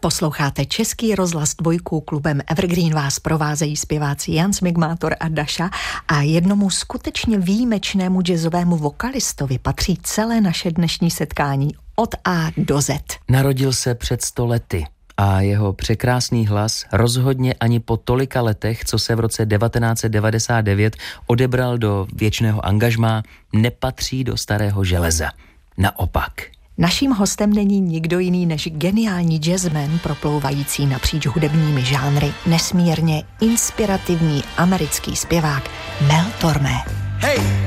Posloucháte Český rozhlas dvojku, klubem Evergreen vás provázejí zpěváci Jan Smigmátor a Daša a jednomu skutečně výjimečnému jazzovému vokalistovi patří celé naše dnešní setkání od A do Z. Narodil se před 100 lety a jeho překrásný hlas rozhodně ani po tolika letech, co se v roce 1999 odebral do věčného angažmá, nepatří do starého železa. Naopak. Naším hostem není nikdo jiný než geniální jazzman proplouvající napříč hudebními žánry, nesmírně inspirativní americký zpěvák Mel Tormé. Hey!